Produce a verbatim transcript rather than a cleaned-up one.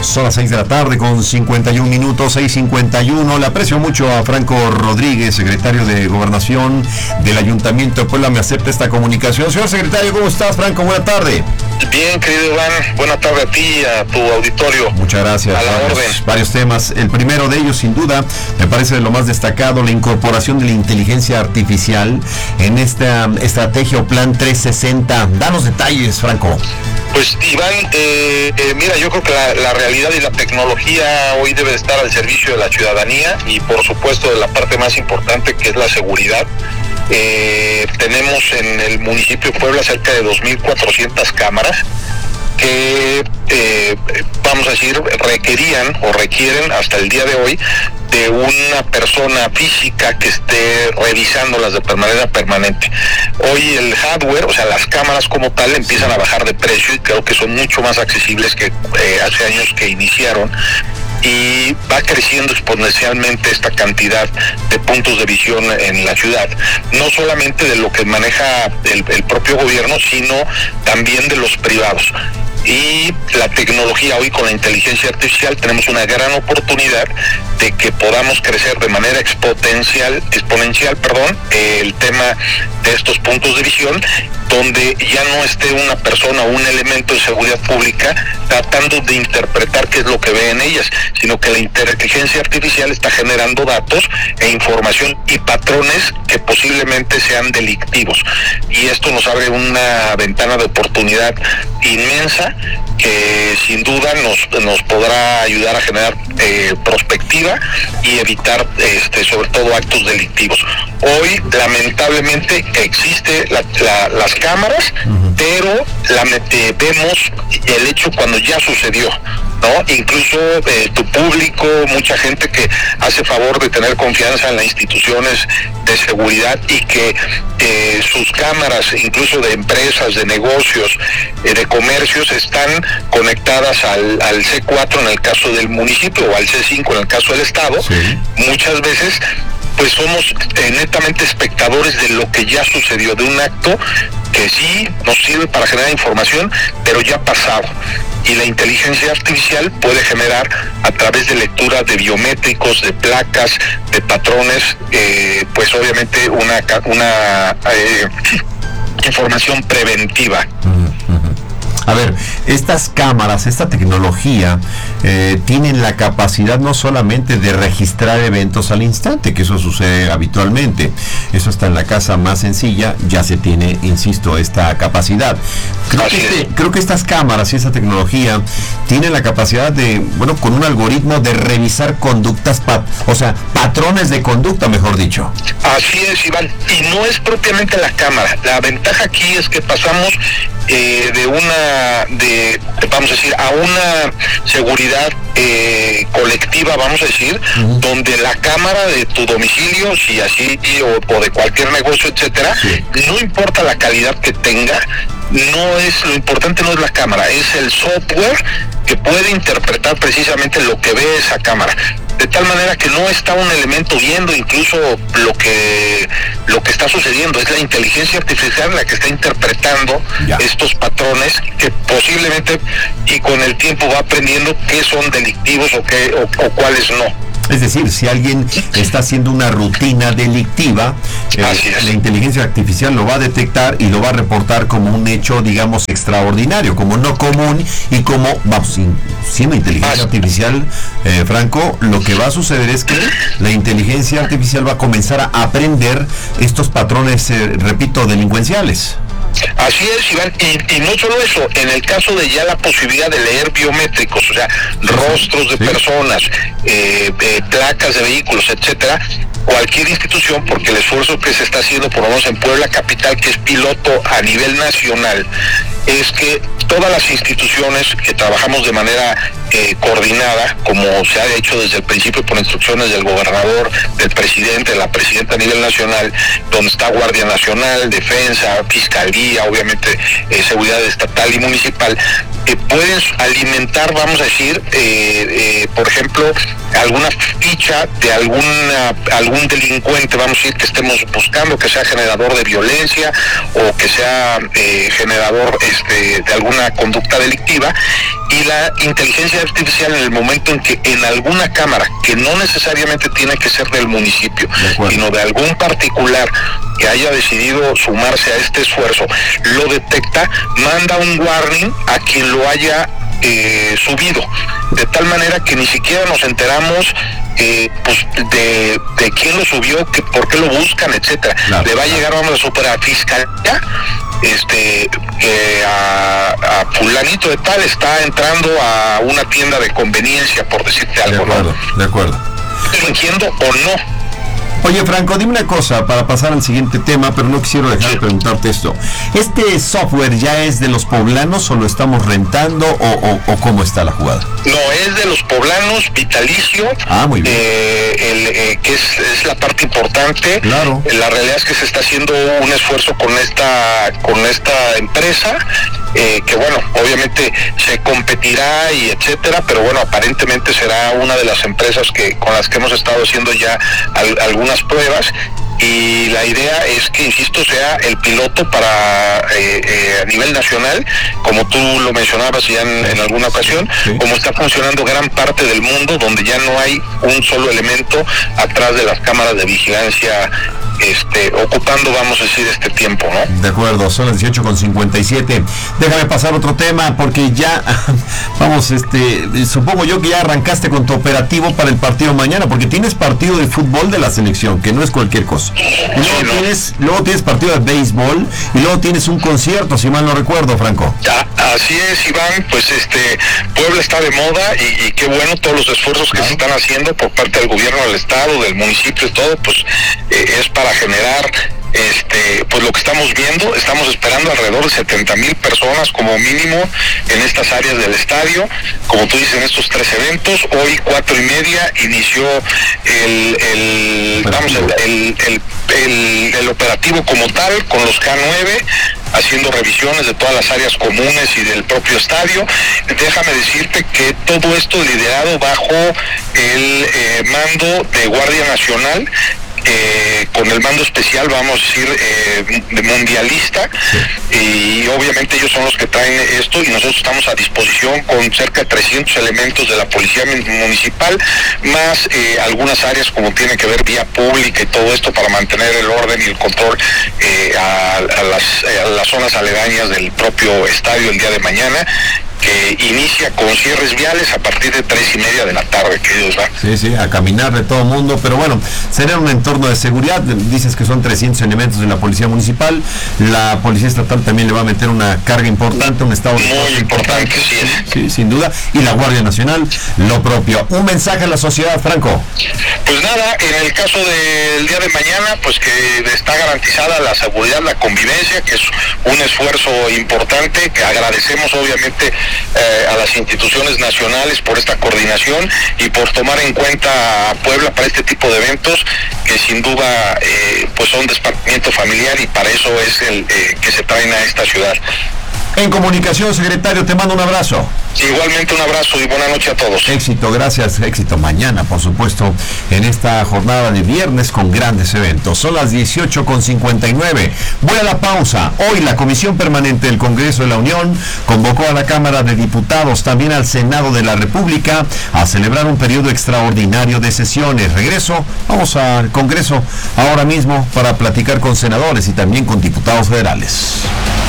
Son las seis de la tarde con cincuenta y un minutos, seis cincuenta y uno. Le aprecio mucho a Franco Rodríguez, secretario de Gobernación del Ayuntamiento de Puebla. Me acepta esta comunicación. Señor secretario, ¿cómo estás, Franco? Buena tarde. Bien, querido Iván. Buena tarde a ti y a tu auditorio. Muchas gracias. A la varios, orden. Varios temas. El primero de ellos, sin duda, me parece de lo más destacado, la incorporación de la inteligencia artificial en esta estrategia o plan trescientos sesenta. Danos detalles, Franco. Pues Iván, eh, eh, mira, yo creo que la, la realidad y la tecnología hoy debe estar al servicio de la ciudadanía y por supuesto de la parte más importante que es la seguridad. Eh, tenemos en el municipio de Puebla cerca de dos mil cuatrocientas cámaras que, eh, vamos a decir, requerían o requieren hasta el día de hoy de una persona física que esté revisándolas de manera permanente. Hoy el hardware, o sea, las cámaras como tal, empiezan a bajar de precio y creo que son mucho más accesibles que eh, hace años que iniciaron. Y va creciendo exponencialmente esta cantidad de puntos de visión en la ciudad, no solamente de lo que maneja el, el propio gobierno, sino también de los privados. Y la tecnología hoy con la inteligencia artificial tenemos una gran oportunidad de que podamos crecer de manera exponencial, exponencial, perdón, eh, el tema de estos puntos de visión, donde ya no esté una persona o un elemento de seguridad pública tratando de interpretar qué es lo que ve en ellas, sino que la inteligencia artificial está generando datos e información y patrones que posiblemente sean delictivos. Y esto nos abre una ventana de oportunidad inmensa que sin duda nos, nos podrá ayudar a generar eh, prospectiva y evitar este, sobre todo actos delictivos. Hoy lamentablemente existe la, la, las cámaras, uh-huh. pero la, eh, vemos el hecho cuando ya sucedió, ¿no? Incluso eh, tu público, mucha gente que hace favor de tener confianza en las instituciones de seguridad y que eh, sus cámaras, incluso de empresas, de negocios, eh, de comercios, están conectadas al, al C cuatro en el caso del municipio o al C cinco en el caso del estado. Sí. Muchas veces pues somos eh, netamente espectadores de lo que ya sucedió, de un acto que sí nos sirve para generar información, pero ya pasado. Y la inteligencia artificial puede generar a través de lectura de biométricos, de placas, de patrones, eh, pues obviamente una, una eh, información preventiva. Uh-huh, uh-huh. A ver, estas cámaras, esta tecnología, eh, tienen la capacidad no solamente de registrar eventos al instante, que eso sucede habitualmente, eso está en la casa más sencilla, ya se tiene, insisto, esta capacidad. Creo que, este, creo que estas cámaras y esta tecnología tienen la capacidad de, bueno, con un algoritmo de revisar conductas, pat, o sea, patrones de conducta, mejor dicho. Así es, Iván, y no es propiamente la cámara, la ventaja aquí es que pasamos eh, de una, de, vamos a decir, a una seguridad eh, colectiva, vamos a decir, uh-huh. donde la cámara de tu domicilio, si así, o, o de cualquier negocio, etcétera, sí. no importa la calidad que tenga, no es, lo importante no es la cámara, es el software que puede interpretar precisamente lo que ve esa cámara. De tal manera que no está un elemento viendo incluso lo que lo que está sucediendo, es la inteligencia artificial la que está interpretando ya. estos patrones que posiblemente y con el tiempo va aprendiendo qué son delictivos o qué o, o cuáles no. Es decir, si alguien está haciendo una rutina delictiva, eh, la inteligencia artificial lo va a detectar y lo va a reportar como un hecho, digamos, extraordinario, como no común y como, vamos, siendo inteligencia artificial, eh, Franco, lo que va a suceder es que la inteligencia artificial va a comenzar a aprender estos patrones, eh, repito, delincuenciales. Así es, Iván, y, y no solo eso, en el caso de ya la posibilidad de leer biométricos, o sea, rostros de sí. personas, eh, eh, placas de vehículos, etcétera, cualquier institución, porque el esfuerzo que se está haciendo, por lo menos en Puebla capital, que es piloto a nivel nacional, es que todas las instituciones que trabajamos de manera eh, coordinada, como se ha hecho desde el principio por instrucciones del gobernador, del presidente, de la presidenta a nivel nacional, donde está Guardia Nacional, Defensa, Fiscalía, obviamente eh, Seguridad Estatal y Municipal, que pueden alimentar, vamos a decir, eh, eh, por ejemplo, alguna ficha de alguna algún delincuente, vamos a decir, que estemos buscando, que sea generador de violencia o que sea eh, generador este, de alguna conducta delictiva, y la inteligencia inteligencia artificial en el momento en que en alguna cámara, que no necesariamente tiene que ser del municipio, de sino de algún particular que haya decidido sumarse a este esfuerzo, lo detecta, manda un warning a quien lo haya eh, subido, de tal manera que ni siquiera nos enteramos eh, pues de, de quién lo subió, que por qué lo buscan, etcétera. Claro, Le va claro. a llegar, vamos a super a fiscalía, este que a, a fulanito de tal está entrando a una tienda de conveniencia, por decirte algo. De acuerdo, ¿no? de acuerdo. ¿Entiendo o no? Oye, Franco, dime una cosa para pasar al siguiente tema, pero no quisiera dejar de preguntarte esto. ¿Este software ya es de los poblanos o lo estamos rentando o, o, o cómo está la jugada? No, es de los poblanos, vitalicio. Ah, muy bien. Eh, el, eh, que es, es la parte importante. Claro. La realidad es que se está haciendo un esfuerzo con esta, con esta empresa, eh, que bueno, obviamente se competirá y etcétera, pero bueno, aparentemente será una de las empresas que con las que hemos estado haciendo ya al, algunas pruebas, y la idea es que, insisto, sea el piloto para eh, eh, a nivel nacional, como tú lo mencionabas ya en, en alguna ocasión, sí. como está funcionando gran parte del mundo, donde ya no hay un solo elemento atrás de las cámaras de vigilancia este, ocupando, vamos a decir, este tiempo, ¿no? De acuerdo, son las dieciocho con cincuenta y siete. Déjame pasar otro tema, porque ya, vamos, este, supongo yo que ya arrancaste con tu operativo para el partido mañana, porque tienes partido de fútbol de la selección, que no es cualquier cosa. Y luego, no. tienes, luego tienes partido de béisbol, y luego tienes un concierto, si mal no recuerdo, Franco. Ya, así es, Iván, pues este, Puebla está de moda, y, y qué bueno todos los esfuerzos que claro. se están haciendo por parte del gobierno del estado, del municipio y todo, pues eh, es para generar este pues lo que estamos viendo. Estamos esperando alrededor de setenta mil personas como mínimo en estas áreas del estadio, como tú dices, en estos tres eventos. Hoy cuatro y media inició el el vamos el el, el, el, el operativo como tal, con los K nueve haciendo revisiones de todas las áreas comunes y del propio estadio. Déjame decirte que todo esto liderado bajo el eh, mando de Guardia Nacional, Eh, con el mando especial, vamos a decir, eh, de mundialista, sí. y obviamente ellos son los que traen esto, y nosotros estamos a disposición con cerca de trescientos elementos de la policía municipal, más eh, algunas áreas como tiene que ver vía pública y todo esto, para mantener el orden y el control eh, a, a, las, a las zonas aledañas del propio estadio el día de mañana, que inicia con cierres viales a partir de tres y media de la tarde, queridos. Sí, sí, a caminar de todo mundo, pero bueno, será un entorno de seguridad. Dices que son trescientos elementos de la policía municipal, la policía estatal también le va a meter una carga importante, un estado de muy importante, sí es. Sí, sin duda, y la Guardia Nacional lo propio. Un mensaje a la sociedad, Franco. Pues nada, en el caso del día de mañana, pues que está garantizada la seguridad, la convivencia, que es un esfuerzo importante, que agradecemos obviamente Eh, a las instituciones nacionales por esta coordinación y por tomar en cuenta a Puebla para este tipo de eventos, que sin duda eh, pues son de esparcimiento familiar, y para eso es el eh, que se traen a esta ciudad. En comunicación, secretario, te mando un abrazo. Igualmente un abrazo y buena noche a todos. Éxito, gracias, éxito mañana, por supuesto, en esta jornada de viernes con grandes eventos. Son las dieciocho con cincuenta y nueve. Voy a la pausa. Hoy la Comisión Permanente del Congreso de la Unión convocó a la Cámara de Diputados, también al Senado de la República, a celebrar un periodo extraordinario de sesiones. Regreso, vamos al Congreso ahora mismo para platicar con senadores y también con diputados federales.